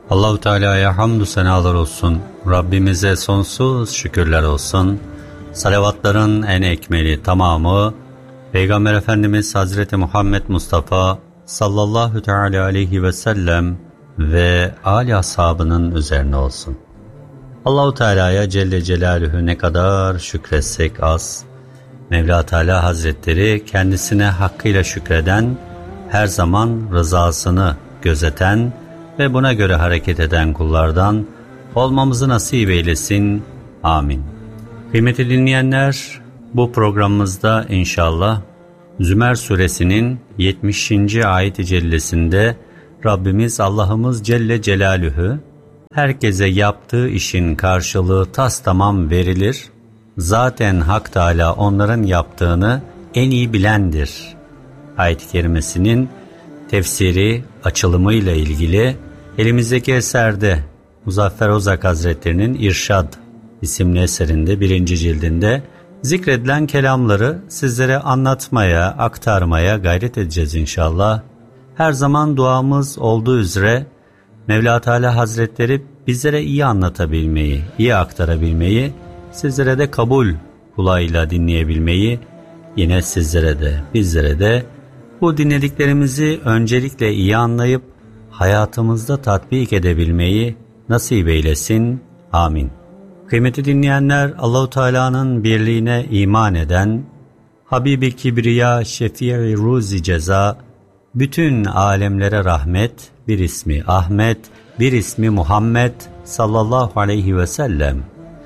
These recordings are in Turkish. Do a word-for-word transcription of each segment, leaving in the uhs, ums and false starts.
Allahu Teala'ya hamdü senalar olsun. Rabbimize sonsuz şükürler olsun. Salavatların en ekmeli tamamı Peygamber Efendimiz Hazreti Muhammed Mustafa sallallahu teala aleyhi ve sellem ve âli ashabının üzerine olsun. Allahu Teala'ya Celle Celaluhu ne kadar şükretsek az. Mevla Teala Hazretleri kendisine hakkıyla şükreden, her zaman rızasını gözeten ve buna göre hareket eden kullardan olmamızı nasip eylesin. Amin. Kıymetli dinleyenler, bu programımızda inşallah Zümer Suresinin yetmişinci ayet-i cellesinde Rabbimiz Allah'ımız Celle Celaluhu herkese yaptığı işin karşılığı tastamam verilir. Zaten Hak Teâlâ onların yaptığını en iyi bilendir. Ayet-i kerimesinin tefsiri, açılımıyla ilgili elimizdeki eserde Muzaffer Ozak Hazretleri'nin İrşad isimli eserinde birinci cildinde zikredilen kelamları sizlere anlatmaya, aktarmaya gayret edeceğiz inşallah. Her zaman duamız olduğu üzere Mevla Teala Hazretleri bizlere iyi anlatabilmeyi, iyi aktarabilmeyi, sizlere de kabul kulağıyla dinleyebilmeyi, yine sizlere de, bizlere de bu dinlediklerimizi öncelikle iyi anlayıp hayatımızda tatbik edebilmeyi nasip eylesin. Amin. Kıymetli dinleyenler, Allahu Teala'nın birliğine iman eden, Habibi Kibriya Şefii Ruzi Ceza, bütün alemlere rahmet, bir ismi Ahmet, bir ismi Muhammed sallallahu aleyhi ve sellem,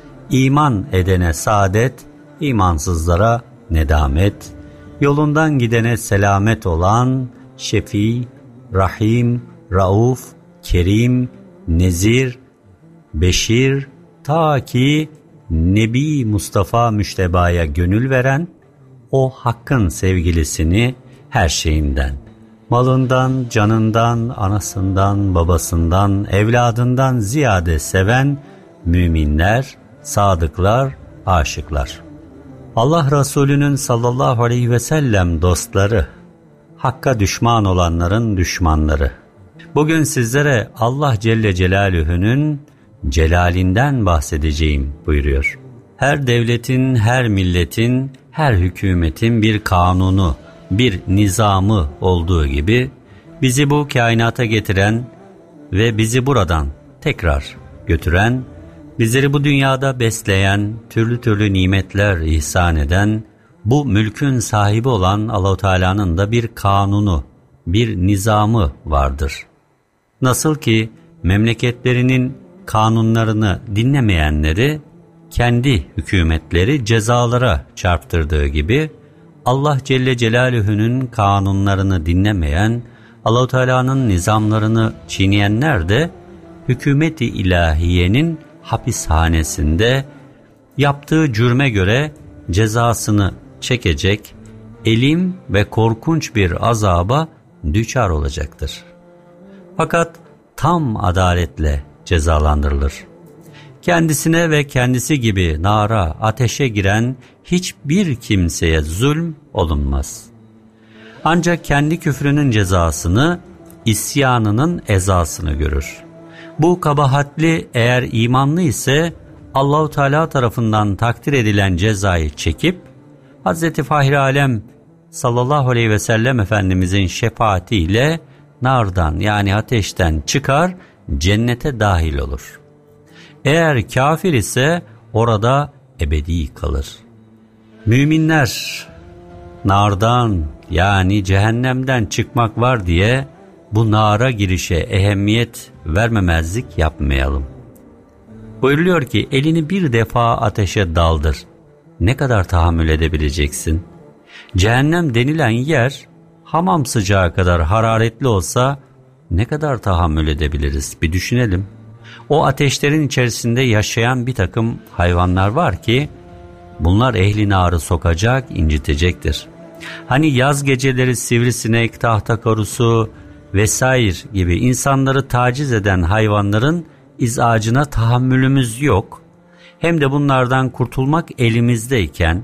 iman edene saadet, imansızlara nedamet, yolundan gidene selamet olan Şefii, Rahim, Rauf, Kerim, Nezir, Beşir, ta ki Nebi Mustafa Müşteba'ya gönül veren, o Hakk'ın sevgilisini her şeyinden, malından, canından, anasından, babasından, evladından ziyade seven müminler, sadıklar, aşıklar. Allah Resulü'nün sallallahu aleyhi ve sellem dostları, Hakk'a düşman olanların düşmanları. Bugün sizlere Allah Celle Celaluhu'nun celalinden bahsedeceğim buyuruyor. Her devletin, her milletin, her hükümetin bir kanunu, bir nizamı olduğu gibi bizi bu kainata getiren ve bizi buradan tekrar götüren, bizleri bu dünyada besleyen, türlü türlü nimetler ihsan eden, bu mülkün sahibi olan Allah-u Teala'nın da bir kanunu, bir nizamı vardır. Nasıl ki memleketlerinin kanunlarını dinlemeyenleri kendi hükümetleri cezalara çarptırdığı gibi, Allah Celle Celaluhu'nun kanunlarını dinlemeyen, Allah-u Teala'nın nizamlarını çiğneyenler de hükümeti ilahiyenin hapishanesinde yaptığı cürme göre cezasını çekecek, elim ve korkunç bir azaba düçar olacaktır. Fakat tam adaletle cezalandırılır. Kendisine ve kendisi gibi nara, ateşe giren hiçbir kimseye zulm olunmaz. Ancak kendi küfrünün cezasını, isyanının ezasını görür. Bu kabahatli eğer imanlı ise Allah-u Teala tarafından takdir edilen cezayı çekip Hz. Fahri Alem sallallahu aleyhi ve sellem Efendimizin şefaatiyle nardan yani ateşten çıkar, cennete dahil olur. Eğer kafir ise orada ebedi kalır. Müminler nardan yani cehennemden çıkmak var diye bu nara girişe ehemmiyet vermemezlik yapmayalım. Buyuruluyor ki elini bir defa ateşe daldır. Ne kadar tahammül edebileceksin? Cehennem denilen yer hamam sıcağı kadar hararetli olsa ne kadar tahammül edebiliriz? Bir düşünelim. O ateşlerin içerisinde yaşayan bir takım hayvanlar var ki bunlar ehli narı sokacak, incitecektir. Hani yaz geceleri sivrisinek, tahtakorusu vesaire gibi insanları taciz eden hayvanların izacına tahammülümüz yok. Hem de bunlardan kurtulmak elimizdeyken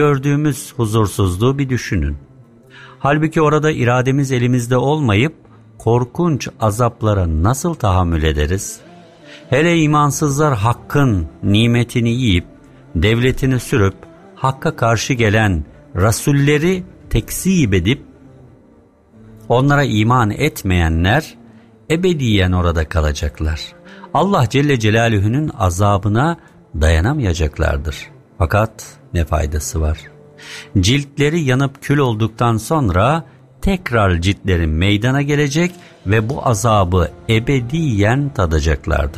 gördüğümüz huzursuzluğu bir düşünün. Halbuki orada irademiz elimizde olmayıp korkunç azaplara nasıl tahammül ederiz? Hele imansızlar hakkın nimetini yiyip, devletini sürüp, hakka karşı gelen rasulleri tekzip edip, onlara iman etmeyenler ebediyen orada kalacaklar. Allah Celle Celaluhu'nun azabına dayanamayacaklardır. Fakat ne faydası var? Ciltleri yanıp kül olduktan sonra tekrar ciltleri meydana gelecek ve bu azabı ebediyen tadacaklardır.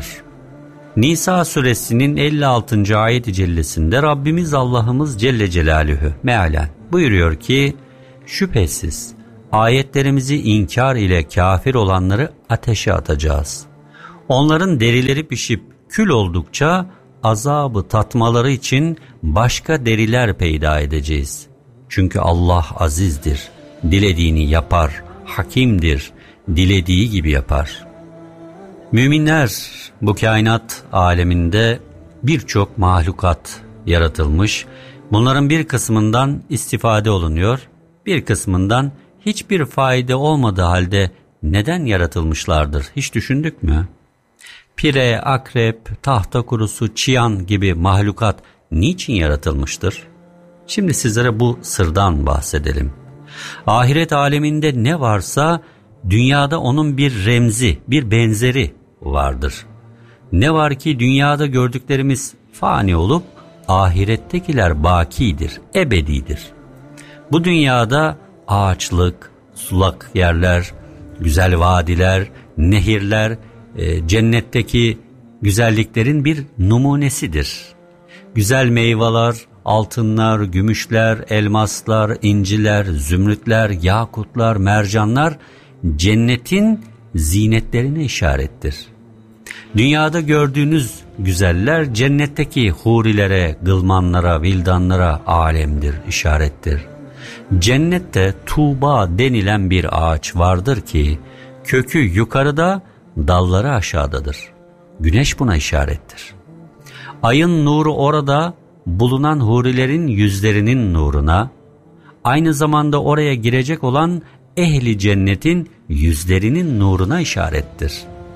Nisa suresinin elli altıncı ayet-i cellesinde Rabbimiz Allah'ımız Celle Celaluhu mealen buyuruyor ki, şüphesiz ayetlerimizi inkar ile kafir olanları ateşe atacağız. Onların derileri pişip kül oldukça azabı tatmaları için başka deriler peyda edeceğiz. Çünkü Allah azizdir, dilediğini yapar, hakimdir, dilediği gibi yapar. Müminler, bu kainat aleminde birçok mahlukat yaratılmış. Bunların bir kısmından istifade olunuyor, bir kısmından hiçbir fayda olmadığı halde neden yaratılmışlardır hiç düşündük mü? Pire, akrep, tahta kurusu, çıyan gibi mahlukat niçin yaratılmıştır? Şimdi sizlere bu sırdan bahsedelim. Ahiret aleminde ne varsa dünyada onun bir remzi, bir benzeri vardır. Ne var ki dünyada gördüklerimiz fani olup ahirettekiler bakidir, ebedidir. Bu dünyada ağaçlık, sulak yerler, güzel vadiler, nehirler, e, cennetteki güzelliklerin bir numunesidir. Güzel meyveler, altınlar, gümüşler, elmaslar, inciler, zümrütler, yakutlar, mercanlar cennetin zinetlerine işarettir. Dünyada gördüğünüz güzeller cennetteki hurilere, gılmanlara, vildanlara alemdir, işarettir. Cennette Tuğba denilen bir ağaç vardır ki kökü yukarıda, dalları aşağıdadır. Güneş buna işarettir. Ayın nuru orada bulunan hurilerin yüzlerinin nuruna, aynı zamanda oraya girecek olan ehli cennetin yüzlerinin nuruna işarettir.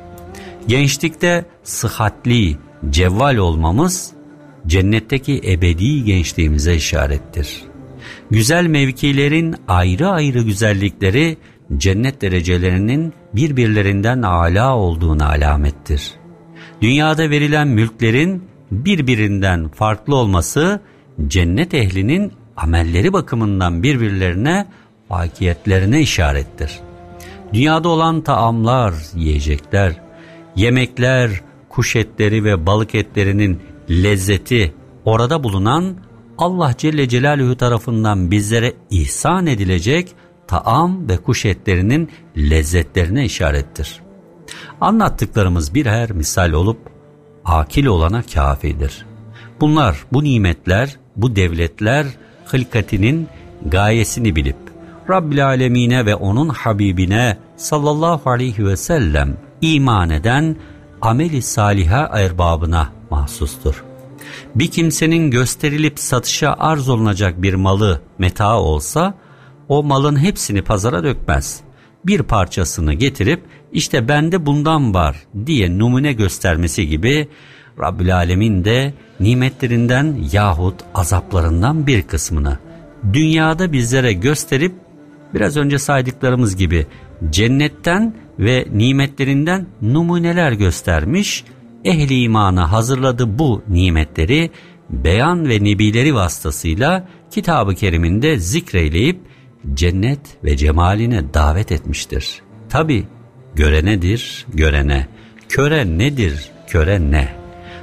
Gençlikte sıhhatli, cevval olmamız cennetteki ebedi gençliğimize işarettir. Güzel mevkilerin ayrı ayrı güzellikleri cennet derecelerinin birbirlerinden âlâ olduğuna alamettir. Dünyada verilen mülklerin birbirinden farklı olması cennet ehlinin amelleri bakımından birbirlerine, fakiyetlerine işarettir. Dünyada olan taamlar, yiyecekler, yemekler, kuş etleri ve balık etlerinin lezzeti orada bulunan Allah Celle Celaluhu tarafından bizlere ihsan edilecek taam ve kuş etlerinin lezzetlerine işarettir. Anlattıklarımız birer misal olup akil olana kafidir. Bunlar, bu nimetler, bu devletler hılkatinin gayesini bilip Rabbil Alemine ve onun Habibine sallallahu aleyhi ve sellem iman eden ameli saliha erbabına mahsustur. Bir kimsenin gösterilip satışa arz olunacak bir malı meta olsa, o malın hepsini pazara dökmez. Bir parçasını getirip işte bende bundan var diye numune göstermesi gibi Rabbül Alemin de nimetlerinden yahut azaplarından bir kısmını dünyada bizlere gösterip biraz önce saydıklarımız gibi cennetten ve nimetlerinden numuneler göstermiş, ehli imana hazırladığı bu nimetleri beyan ve nebileri vasıtasıyla Kitab-ı Kerim'inde zikreyleyip cennet ve cemaline davet etmiştir. Tabi görenedir görene, köre nedir köre ne,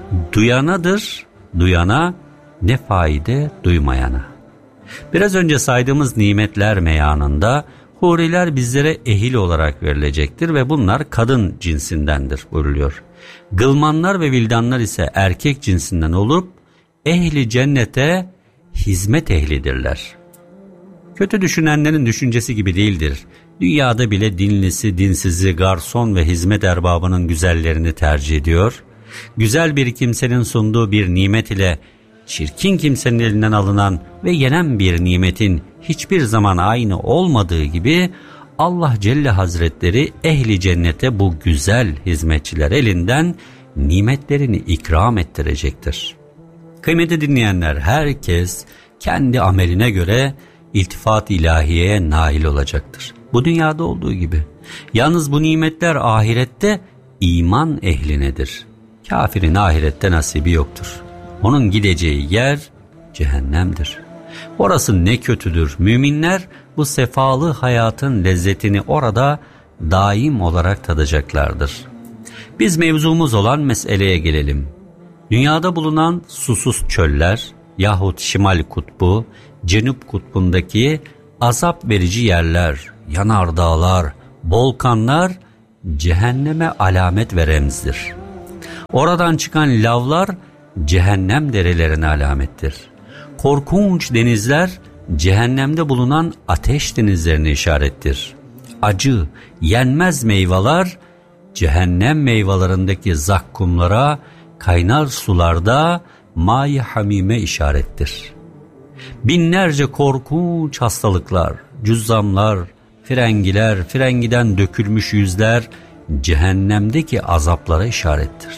duyanadır duyana, ne faide duymayana. Biraz önce saydığımız nimetler meyanında huriler bizlere ehil olarak verilecektir ve bunlar kadın cinsindendir buyruluyor. Gılmanlar ve vildanlar ise erkek cinsinden olup ehli cennete hizmet ehlidirler. Kötü düşünenlerin düşüncesi gibi değildir. Dünyada bile dinlisi, dinsizi, garson ve hizmet erbabının güzellerini tercih ediyor. Güzel bir kimsenin sunduğu bir nimet ile çirkin kimsenin elinden alınan ve yenen bir nimetin hiçbir zaman aynı olmadığı gibi Allah Celle Hazretleri ehli cennete bu güzel hizmetçiler elinden nimetlerini ikram ettirecektir. Kıymetli dinleyenler, herkes kendi ameline göre iltifat ilahiyeye nail olacaktır. Bu dünyada olduğu gibi. Yalnız bu nimetler ahirette iman ehlinedir. Kafirin ahirette nasibi yoktur. Onun gideceği yer cehennemdir. Orası ne kötüdür. Müminler bu sefalı hayatın lezzetini orada daim olarak tadacaklardır. Biz mevzumuz olan meseleye gelelim. Dünyada bulunan susuz çöller yahut Şimal Kutbu, Cenup Kutbu'ndaki azap verici yerler, yanardağlar, volkanlar cehenneme alamet ve remzdir. Oradan çıkan lavlar cehennem derelerine alamettir. Korkunç denizler cehennemde bulunan ateş denizlerine işarettir. Acı, yenmez meyveler cehennem meyvelerindeki zakkumlara, kaynar sularda may-i hamime işarettir. Binlerce korkunç hastalıklar, cüzzamlar, frengiler, frengiden dökülmüş yüzler cehennemdeki azaplara işarettir.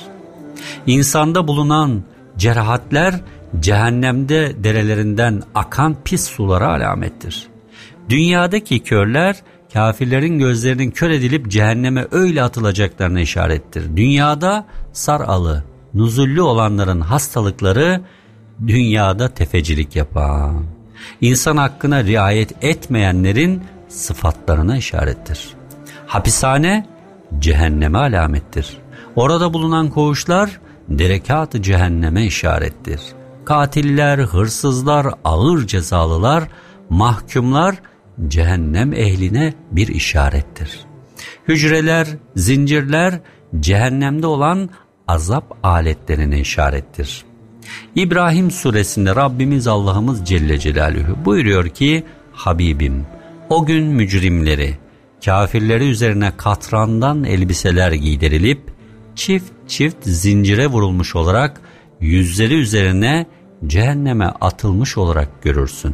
İnsanda bulunan cerahatler cehennemde derelerinden akan pis sulara alamettir. Dünyadaki körler kafirlerin gözlerinin kör edilip cehenneme öyle atılacaklarına işarettir. Dünyada saralı, nuzullu olanların hastalıkları dünyada tefecilik yapan, insan hakkına riayet etmeyenlerin sıfatlarına işarettir. Hapishane cehenneme alamettir. Orada bulunan koğuşlar derekat-ı cehenneme işarettir. Katiller, hırsızlar, ağır cezalılar, mahkumlar cehennem ehline bir işarettir. Hücreler, zincirler cehennemde olan azap aletlerine işarettir. İbrahim suresinde Rabbimiz Allah'ımız Celle Celaluhu buyuruyor ki, Habibim, o gün mücrimleri, kafirleri üzerine katrandan elbiseler giydirilip çift çift zincire vurulmuş olarak yüzleri üzerine cehenneme atılmış olarak görürsün.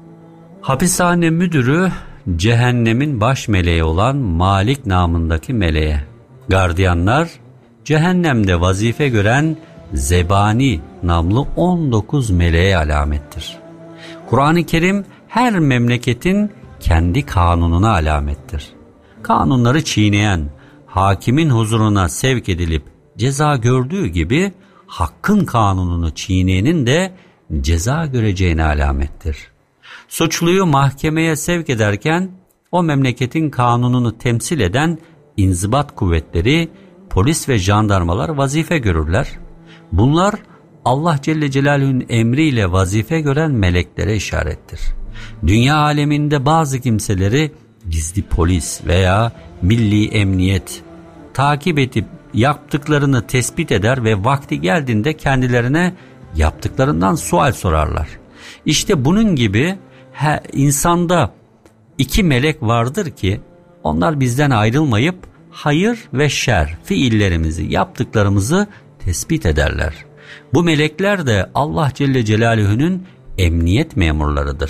Hapishane müdürü cehennemin baş meleği olan Malik namındaki meleğe, gardiyanlar cehennemde vazife gören Zebani namlı on dokuz meleğe alamettir. Kur'an-ı Kerim her memleketin kendi kanununa alamettir. Kanunları çiğneyen, hakimin huzuruna sevk edilip ceza gördüğü gibi hakkın kanununu çiğneyenin de ceza göreceğine alamettir. Suçluyu mahkemeye sevk ederken o memleketin kanununu temsil eden inzibat kuvvetleri, polis ve jandarmalar vazife görürler. Bunlar Allah Celle Celaluhu'nun emriyle vazife gören meleklere işarettir. Dünya aleminde bazı kimseleri gizli polis veya milli emniyet takip edip yaptıklarını tespit eder ve vakti geldiğinde kendilerine yaptıklarından sual sorarlar. İşte bunun gibi he, insanda iki melek vardır ki onlar bizden ayrılmayıp hayır ve şer fiillerimizi, yaptıklarımızı tespit ederler. Bu melekler de Allah Celle Celaluhu'nun emniyet memurlarıdır.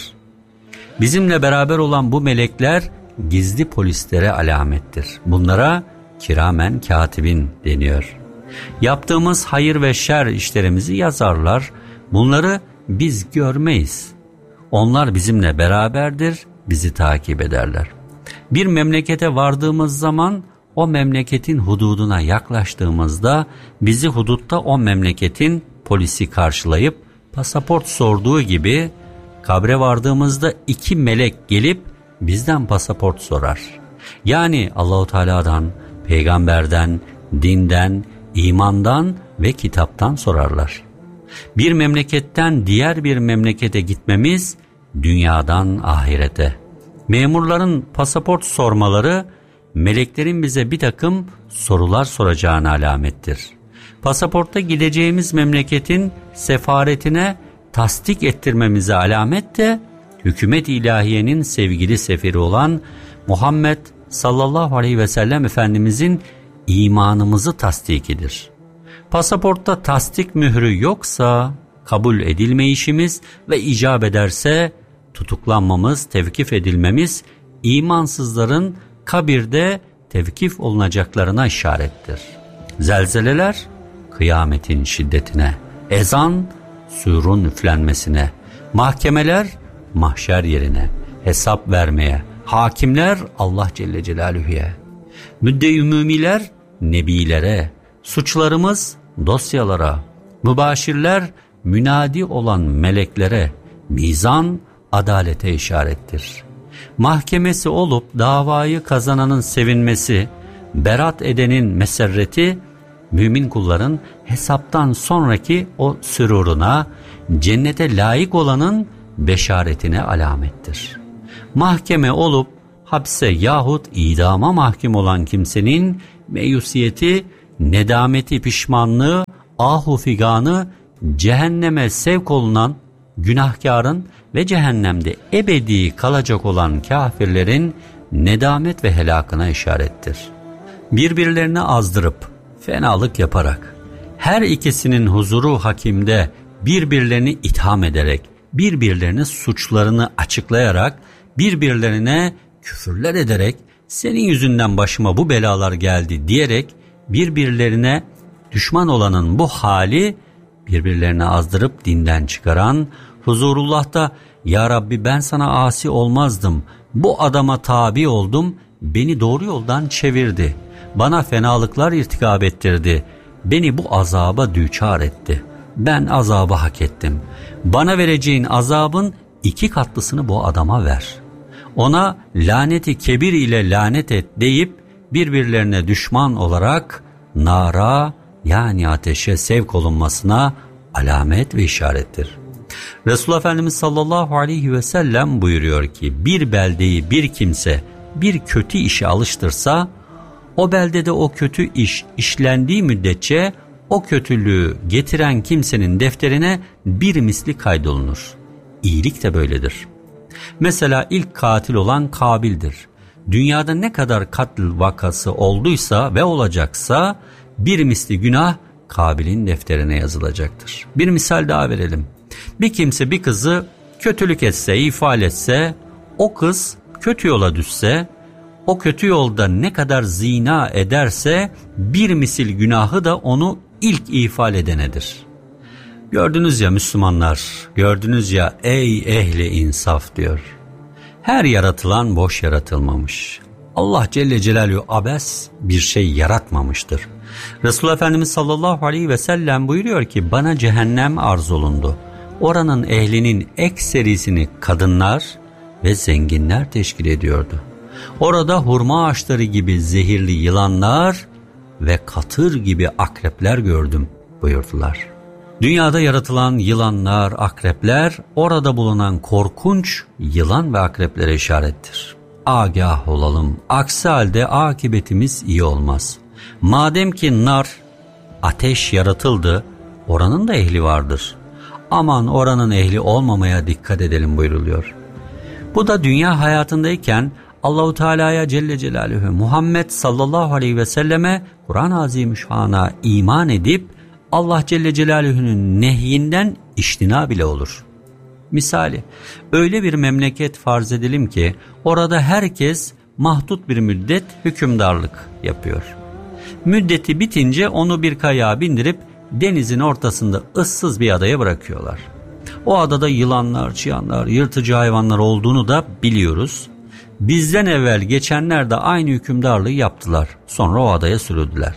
Bizimle beraber olan bu melekler gizli polislere alamettir. Bunlara kiramen katibin deniyor. Yaptığımız hayır ve şer işlerimizi yazarlar. Bunları biz görmeyiz. Onlar bizimle beraberdir, bizi takip ederler. Bir memlekete vardığımız zaman o memleketin hududuna yaklaştığımızda bizi hudutta o memleketin polisi karşılayıp pasaport sorduğu gibi kabre vardığımızda iki melek gelip bizden pasaport sorar. Yani Allahu Teala'dan, peygamberden, dinden, imandan ve kitaptan sorarlar. Bir memleketten diğer bir memlekete gitmemiz dünyadan ahirete. Memurların pasaport sormaları meleklerin bize bir takım sorular soracağına alamettir. Pasaportta gideceğimiz memleketin sefaretine tasdik ettirmemize alamet de hükümet ilahiyenin sevgili seferi olan Muhammed sallallahu aleyhi ve sellem Efendimizin imanımızı tasdikidir. Pasaportta tasdik mührü yoksa kabul edilmeyişimiz ve icap ederse tutuklanmamız, tevkif edilmemiz imansızların kabirde tevkif olunacaklarına işarettir. Zelzeleler kıyametin şiddetine, ezan surun üflenmesine, mahkemeler mahşer yerine, hesap vermeye, hakimler Allah Celle Celaluhu'ya, müdde-i ümumiler nebilere, suçlarımız dosyalara, mübaşirler münadi olan meleklere, mizan adalete işarettir. Mahkemesi olup davayı kazananın sevinmesi, berat edenin meserreti, mümin kulların hesaptan sonraki o süruruna, cennete layık olanın beşaretine alamettir. Mahkeme olup hapse yahut idama mahkum olan kimsenin meyusiyeti, nedameti, pişmanlığı, ahu figanı, cehenneme sevk olunan günahkarın ve cehennemde ebedi kalacak olan kafirlerin nedamet ve helakına işarettir. Birbirlerini azdırıp, fenalık yaparak, her ikisinin huzuru hakimde birbirlerini itham ederek, birbirlerinin suçlarını açıklayarak, birbirlerine küfürler ederek, senin yüzünden başıma bu belalar geldi diyerek, birbirlerine düşman olanın bu hali, birbirlerini azdırıp dinden çıkaran, huzurullah'ta ya Rabbi ben sana asi olmazdım, bu adama tabi oldum, beni doğru yoldan çevirdi, bana fenalıklar irtikab ettirdi, beni bu azaba düçar etti, ben azabı hak ettim, bana vereceğin azabın iki katlısını bu adama ver, ona laneti kebir ile lanet et deyip birbirlerine düşman olarak nara yani ateşe sevk olunmasına alamet ve işarettir. Resulullah Efendimiz sallallahu aleyhi ve sellem buyuruyor ki bir beldeyi bir kimse bir kötü işe alıştırsa, o beldede o kötü iş işlendiği müddetçe o kötülüğü getiren kimsenin defterine bir misli kaydolunur. İyilik de böyledir. Mesela ilk katil olan Kabil'dir. Dünyada ne kadar katil vakası olduysa ve olacaksa bir misli günah Kabil'in defterine yazılacaktır. Bir misal daha verelim. Bir kimse bir kızı kötülük etse, ifade etse, o kız kötü yola düşse, o kötü yolda ne kadar zina ederse bir misil günahı da onu ilk ifade edenedir. Gördünüz ya Müslümanlar, gördünüz ya ey ehli insaf diyor. Her yaratılan boş yaratılmamış. Allah Celle Celaluhu abes bir şey yaratmamıştır. Resulullah Efendimiz sallallahu aleyhi ve sellem buyuruyor ki bana cehennem arz olundu. Oranın ehlinin ekserisini kadınlar ve zenginler teşkil ediyordu. Orada hurma ağaçları gibi zehirli yılanlar ve katır gibi akrepler gördüm buyurdular. Dünyada yaratılan yılanlar, akrepler orada bulunan korkunç yılan ve akreplere işarettir. Agah olalım, aksi halde akıbetimiz iyi olmaz. Madem ki nar, ateş yaratıldı, oranın da ehli vardır. Aman oranın ehli olmamaya dikkat edelim buyruluyor. Bu da dünya hayatındayken Allahu Teala'ya Celle Celaluhu Muhammed sallallahu aleyhi ve selleme Kur'an-ı Azimüşşan'a iman edip Allah Celle Celaluhu'nun nehyinden iştina bile olur. Misali öyle bir memleket farz edelim ki orada herkes mahdut bir müddet hükümdarlık yapıyor. Müddeti bitince onu bir kayağa bindirip denizin ortasında ıssız bir adaya bırakıyorlar. O adada yılanlar, çıyanlar, yırtıcı hayvanlar olduğunu da biliyoruz. Bizden evvel geçenler de aynı hükümdarlığı yaptılar. Sonra o adaya sürüldüler.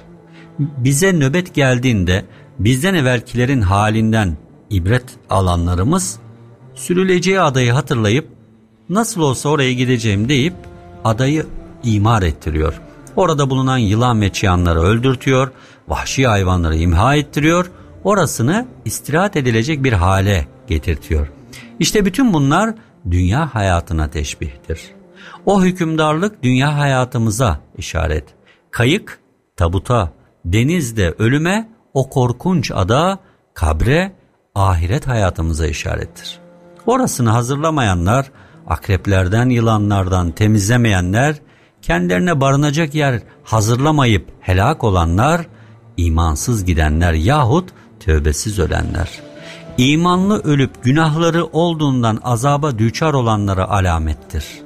Bize nöbet geldiğinde bizden evvelkilerin halinden ibret alanlarımız sürüleceği adayı hatırlayıp nasıl olsa oraya gideceğim deyip adayı imar ettiriyor. Orada bulunan yılan ve çıyanları öldürtüyor, vahşi hayvanları imha ettiriyor, orasını istirahat edilecek bir hale getirtiyor. İşte bütün bunlar dünya hayatına teşbihtir. O hükümdarlık dünya hayatımıza işaret. Kayık tabuta, denizde ölüme, o korkunç ada kabre, ahiret hayatımıza işarettir. Orasını hazırlamayanlar, akreplerden, yılanlardan temizlemeyenler, kendilerine barınacak yer hazırlamayıp helak olanlar, imansız gidenler yahut tövbesiz ölenler. İmanlı ölüp günahları olduğundan azaba düçar olanlara alamettir.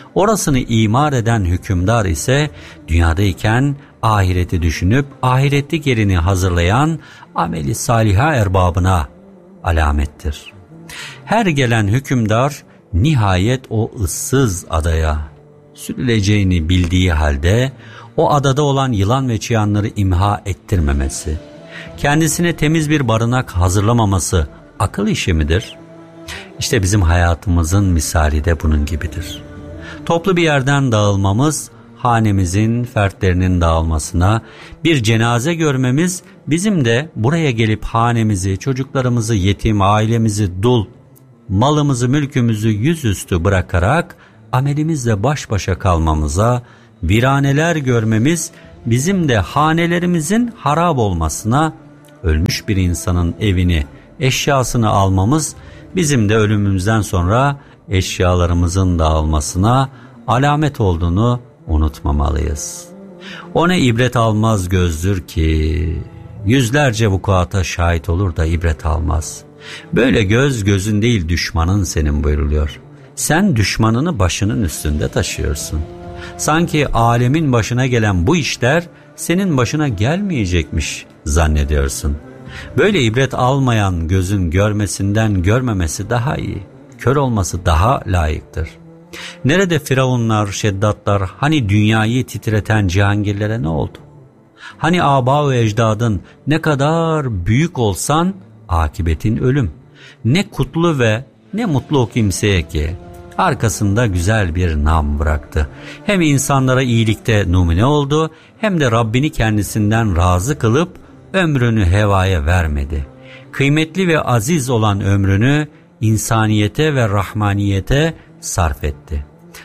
Orasını imar eden hükümdar ise dünyadayken ahireti düşünüp ahiretlik yerini hazırlayan ameli saliha erbabına alamettir. Her gelen hükümdar nihayet o ıssız adaya sürüleceğini bildiği halde o adada olan yılan ve çıyanları imha ettirmemesi, kendisine temiz bir barınak hazırlamaması akıl işi midir? İşte bizim hayatımızın misali de bunun gibidir. Toplu bir yerden dağılmamız, hanemizin fertlerinin dağılmasına, bir cenaze görmemiz bizim de buraya gelip hanemizi, çocuklarımızı yetim, ailemizi dul, malımızı, mülkümüzü yüzüstü bırakarak amelimizle baş başa kalmamıza, viraneler görmemiz bizim de hanelerimizin harap olmasına, ölmüş bir insanın evini, eşyasını almamız bizim de ölümümüzden sonra eşyalarımızın dağılmasına alamet olduğunu unutmamalıyız. O ne ibret almaz gözdür ki yüzlerce vukuata şahit olur da ibret almaz. Böyle göz gözün değil düşmanın senin buyruluyor. Sen düşmanını başının üstünde taşıyorsun. Sanki alemin başına gelen bu işler senin başına gelmeyecekmiş zannediyorsun. Böyle ibret almayan gözün görmesinden görmemesi daha iyi. Kör olması daha layıktır. Nerede firavunlar, şeddatlar, hani dünyayı titreten cihangirlere ne oldu? Hani âbâ-ı ecdadın ne kadar büyük olsan akıbetin ölüm. Ne kutlu ve ne mutlu o kimseye ki arkasında güzel bir nam bıraktı. Hem insanlara iyilikte numune oldu hem de Rabbini kendisinden razı kılıp ömrünü hevaya vermedi. Kıymetli ve aziz olan ömrünü insaniyete ve rahmaniyete sarf etti.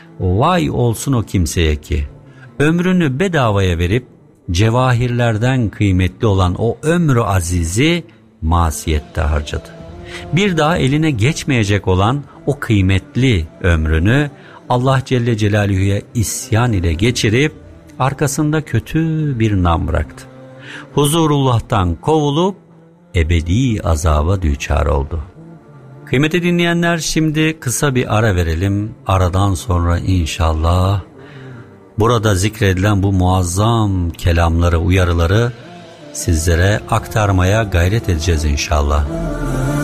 Vay olsun o kimseye ki ömrünü bedavaya verip cevahirlerden kıymetli olan o ömrü azizi masiyette harcadı. Bir daha eline geçmeyecek olan o kıymetli ömrünü Allah Celle Celaluhu'ya isyan ile geçirip arkasında kötü bir nam bıraktı. Huzurullah'tan kovulup ebedi azaba düçar oldu. Kıymetli dinleyenler, şimdi kısa bir ara verelim. Aradan sonra inşallah burada zikredilen bu muazzam kelamları, uyarıları sizlere aktarmaya gayret edeceğiz inşallah.